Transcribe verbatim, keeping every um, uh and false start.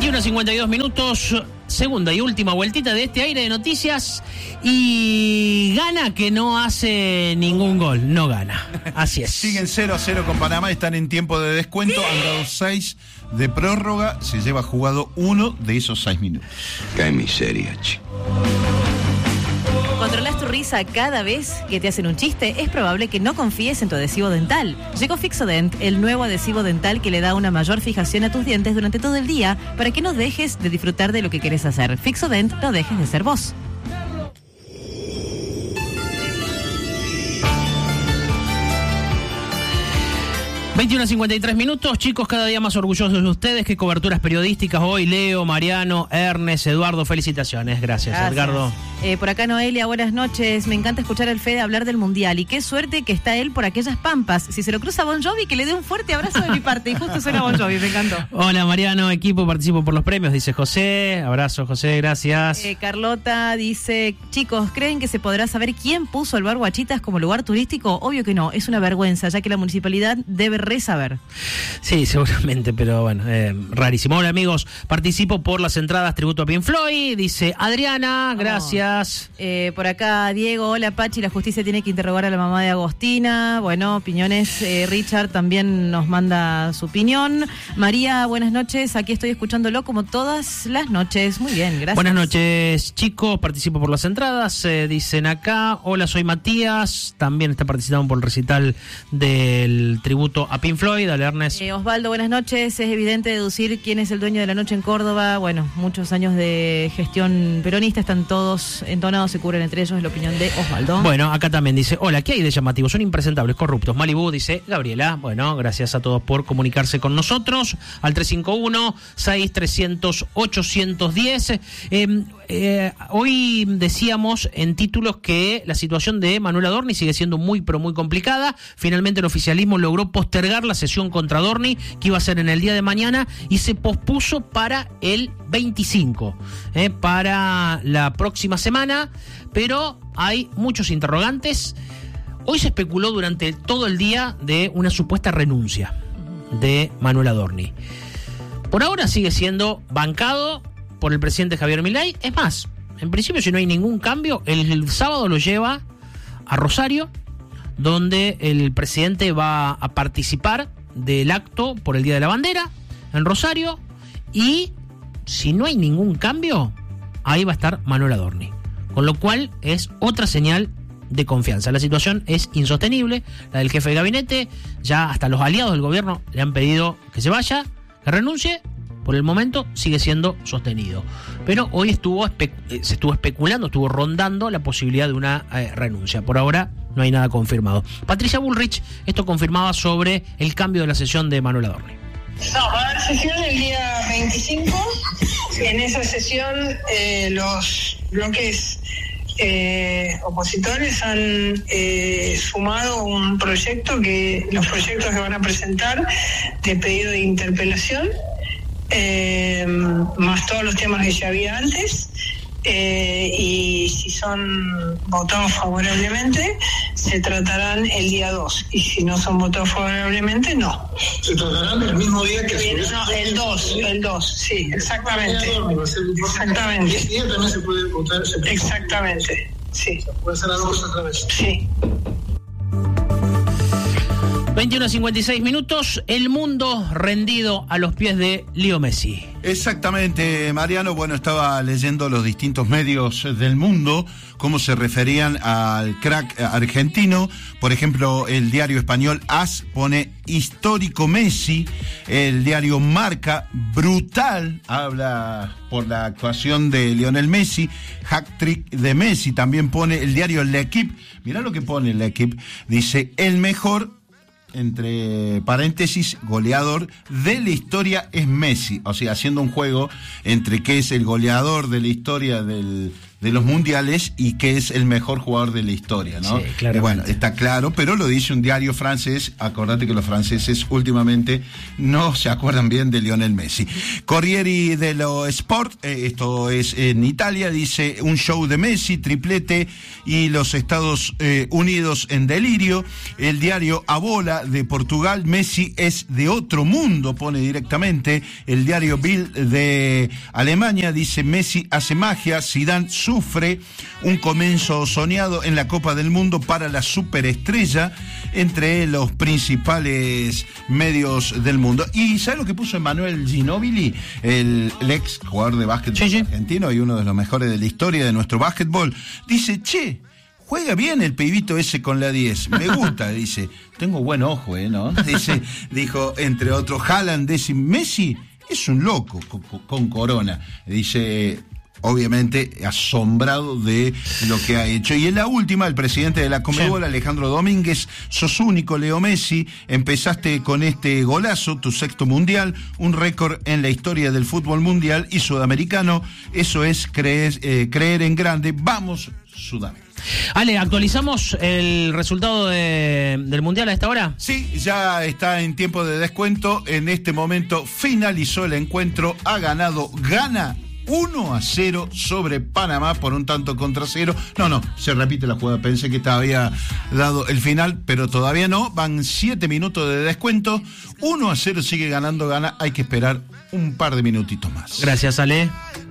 veintiuno cincuenta y dos minutos, segunda y última vueltita de este aire de noticias, y gana que no hace ningún gol, no gana, así es. Siguen cero a cero con Panamá, están en tiempo de descuento, han dado seis de prórroga, se lleva jugado uno de esos seis minutos. Qué miseria, chico. ¿Controlas tu risa cada vez que te hacen un chiste? Es probable que no confíes en tu adhesivo dental. Llegó Fixodent, el nuevo adhesivo dental que le da una mayor fijación a tus dientes durante todo el día para que no dejes de disfrutar de lo que querés hacer. Fixodent, no dejes de ser vos. veintiuno cincuenta y tres minutos, chicos, cada día más orgullosos de ustedes. Qué coberturas periodísticas hoy, Leo, Mariano, Ernest, Eduardo, felicitaciones. Gracias, Gracias. Edgardo. Eh, por acá Noelia, buenas noches. Me encanta escuchar al Fede hablar del Mundial y qué suerte que está él por aquellas pampas. Si se lo cruza Bon Jovi, que le dé un fuerte abrazo de mi parte. Y justo suena Bon Jovi, me encantó. Hola Mariano, equipo, participo por los premios, dice José. Abrazo, José, gracias. Eh, Carlota dice, chicos, ¿creen que se podrá saber quién puso el bar Guachitas como lugar turístico? Obvio que no, es una vergüenza, ya que la municipalidad debe resaber. Sí, seguramente, pero bueno, eh, rarísimo. Hola amigos, participo por las entradas tributo a Pink Floyd, dice Adriana, gracias. Eh, por acá Diego, hola Pachi, la justicia tiene que interrogar a la mamá de Agostina. Bueno, opiniones, eh, Richard también nos manda su opinión. María, buenas noches, aquí estoy escuchándolo como todas las noches. Muy bien, gracias. Buenas noches, chicos, participo por las entradas, eh, dicen acá. Hola, soy Matías, también está participando por el recital del tributo a Pink Floyd. Dale, Ernest. Eh, Osvaldo, buenas noches. Es evidente deducir quién es el dueño de la noche en Córdoba. Bueno, muchos años de gestión peronista, están todos entonados, se cubren entre ellos, es la opinión de Osvaldo. Bueno, acá también dice, hola, ¿qué hay de llamativo? Son impresentables, corruptos. Malibú, dice Gabriela. Bueno, gracias a todos por comunicarse con nosotros al tres cinco uno, seis trescientos, ochocientos diez. Eh, eh, hoy decíamos en títulos que la situación de Manuel Adorni sigue siendo muy, pero muy complicada. Finalmente el oficialismo logró postergar la sesión contra Adorni, que iba a ser en el día de mañana, y se pospuso para el veinticinco, eh, para la próxima semana, pero hay muchos interrogantes. Hoy se especuló durante todo el día de una supuesta renuncia de Manuel Adorni. Por ahora sigue siendo bancado por el presidente Javier Milei. Es más, en principio, si no hay ningún cambio, el, el sábado lo lleva a Rosario, donde el presidente va a participar del acto por el Día de la Bandera en Rosario, y si no hay ningún cambio, ahí va a estar Manuel Adorni, con lo cual es otra señal de confianza. La situación es insostenible, la del jefe de gabinete, ya hasta los aliados del gobierno le han pedido que se vaya, que renuncie. Por el momento sigue siendo sostenido, pero hoy estuvo espe- se estuvo especulando, estuvo rondando la posibilidad de una eh, renuncia. Por ahora no hay nada confirmado. Patricia Bullrich esto confirmaba sobre el cambio de la sesión de Manuel Adorni. No, va a haber sesión el día veinticinco. En esa sesión eh, los bloques eh, opositores han eh, sumado un proyecto, que los proyectos que van a presentar de pedido de interpelación, eh, más todos los temas que ya había antes. Eh, y si son votados favorablemente, se tratarán el día dos, y si no son votados favorablemente, no. ¿Se tratarán el mismo día que el, no, el dos, el dos, sí, exactamente. Exactamente. Ese día también se puede votar. Se puede exactamente, sí. Se puede hacer algo otra vez. Sí. veintiuno cincuenta y seis minutos, el mundo rendido a los pies de Leo Messi. Exactamente, Mariano. Bueno, estaba leyendo los distintos medios del mundo, cómo se referían al crack argentino. Por ejemplo, el diario español AS pone histórico Messi, el diario Marca, brutal, habla por la actuación de Lionel Messi, hat-trick de Messi, también pone el diario L'Equipe. Mirá lo que pone L'Equipe, dice, el mejor, entre paréntesis, goleador de la historia es Messi, o sea, haciendo un juego entre qué es el goleador de la historia del, de los mundiales y que es el mejor jugador de la historia, ¿no? Sí, claramente. Y bueno, está claro, pero lo dice un diario francés. Acordate que los franceses últimamente no se acuerdan bien de Lionel Messi. Corriere dello Sport, eh, esto es en Italia, dice un show de Messi, triplete y los Estados eh, Unidos en delirio. El diario A Bola de Portugal, Messi es de otro mundo, pone directamente. El diario Bild de Alemania dice Messi hace magia, Zidane sufre, un comienzo soñado en la Copa del Mundo para la superestrella, entre los principales medios del mundo. ¿Y sabes lo que puso Emanuel Ginóbili, el, el ex jugador de básquetbol sí, sí. argentino y uno de los mejores de la historia de nuestro básquetbol? Dice, che, juega bien el pibito ese con la diez, me gusta, dice, tengo buen ojo, ¿eh? ¿No? Dice, dijo, entre otros, Haaland, dice, Messi es un loco con, con corona, dice, obviamente asombrado de lo que ha hecho. Y en la última, el presidente de la Conmebol, sí. Alejandro Domínguez, sos único, Leo Messi, empezaste con este golazo, tu sexto mundial, un récord en la historia del fútbol mundial y sudamericano, eso es creer, eh, creer en grande, vamos Sudamérica. Ale, ¿actualizamos el resultado de, del Mundial a esta hora? Sí, ya está en tiempo de descuento. En este momento finalizó el encuentro. Ha ganado, gana uno a cero sobre Panamá por un tanto contra cero. No, no, se repite la jugada. Pensé que te había dado el final, pero todavía no. Van siete minutos de descuento. uno a cero sigue ganando, gana. Hay que esperar un par de minutitos más. Gracias, Ale.